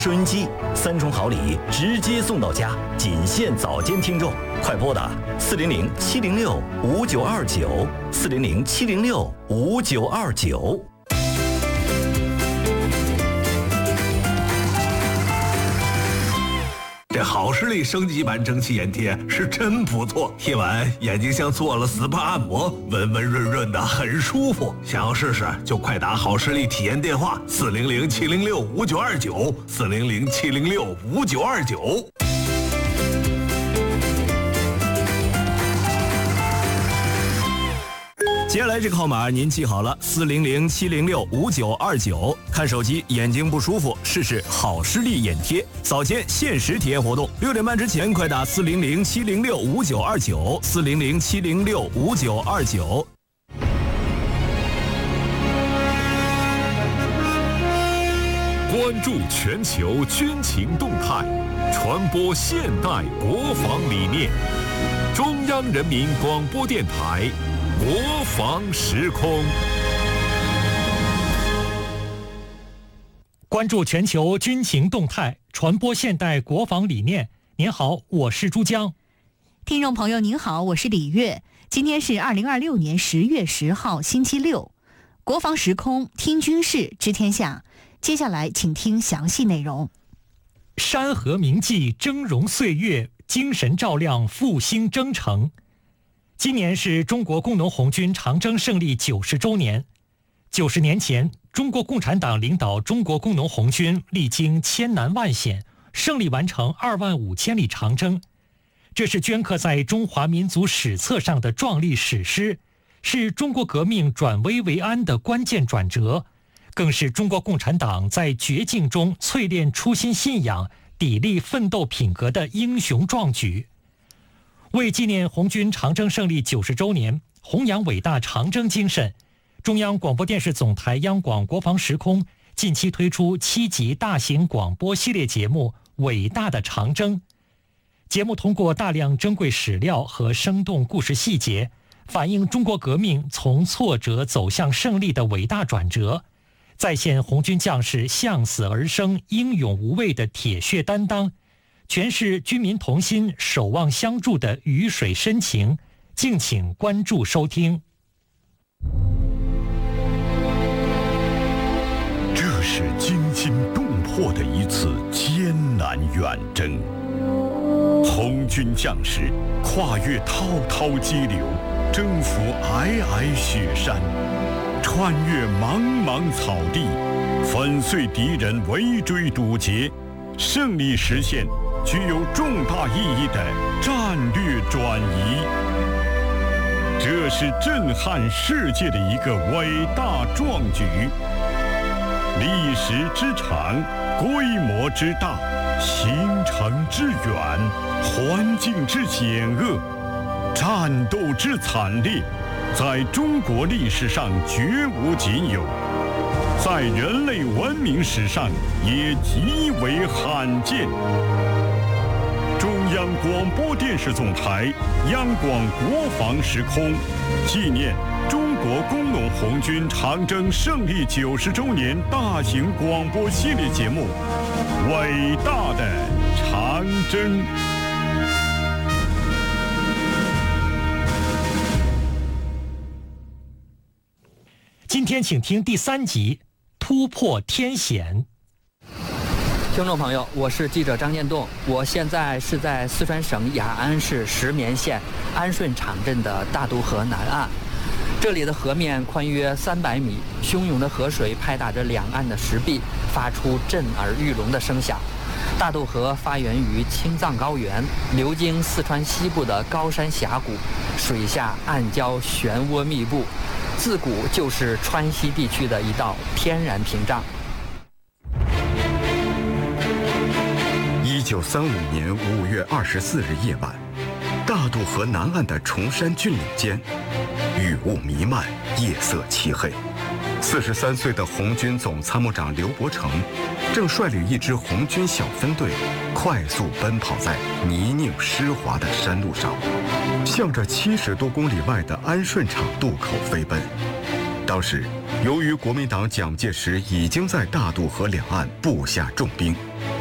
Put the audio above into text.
收音机3重好礼直接送到家，仅限早间听众，快拨打400-706-5929，400-706-5929。 这好视力升级版蒸汽眼贴是真不错，贴完眼睛像做了 SPA 按摩，温温润润的，很舒服。想要试试就快打好视力体验电话400-706-5929，400-706-5929。 接下来这个号码您记好了，400-706-5929。看手机眼睛不舒服，试试好视力眼贴，早间限时体验活动，6点半之前快打400-706-5929，400-706-5929。 关注全球军情动态，传播现代国防理念。中央人民广播电台国防时空。 关注全球军情动态，传播现代国防理念。您好，我是珠江。 听众朋友您好，我是李月。今天是2026年10月10号星期六，国防时空听军事知天下。接下来请听详细内容。 山河铭记峥嵘岁月，精神照亮复兴征程。今年是中国工农红军长征胜利90周年。90年前，中国共产党领导中国工农红军历经千难万险，胜利完成2万5千里长征。这是镌刻在中华民族史册上的壮丽史诗，是中国革命转危为安的关键转折，更是中国共产党在绝境中淬炼初心信仰、砥砺奋斗品格的英雄壮举。为纪念红军长征胜利90周年，弘扬伟大长征精神，中央广播电视总台央广国防时空近期推出7集大型广播系列节目《伟大的长征》。节目通过大量珍贵史料和生动故事细节，反映中国革命从挫折走向胜利的伟大转折，再现红军将士向死而生、英勇无畏的铁血担当，诠释军民同心、守望相助的鱼水深情。敬请关注收听。 这是惊心动魄的一次艰难远征，红军将士跨越滔滔激流，征服皑皑雪山，穿越茫茫草地，粉碎敌人围追堵截，胜利实现具有重大意义的战略转移。这是震撼世界的一个伟大壮举，历史之长，规模之大，行程之远，环境之险恶，战斗之惨烈，在中国历史上绝无仅有，在人类文明史上也极为罕见。中央广播电视总台央广国防时空纪念中国工农红军长征胜利90周年大型广播系列节目《伟大的长征》。 今天请听第3集《突破天险》。 听众朋友，我是记者张建栋，我现在是在四川省雅安市石棉县安顺场镇的大渡河南岸。这里的河面宽约300米，汹涌的河水拍打着两岸的石壁，发出震耳欲聋的声响。大渡河发源于青藏高原，流经四川西部的高山峡谷，水下暗礁漩涡密布，自古就是川西地区的一道天然屏障。 1935年5月24日夜晚，大渡河南岸的崇山峻岭间，雨雾弥漫，夜色漆黑。43岁的红军总参谋长刘伯承正率领一支红军小分队，快速奔跑在泥泞湿滑的山路上，向着70多公里外的安顺场渡口飞奔。当时， 由于国民党蒋介石已经在大渡河两岸布下重兵，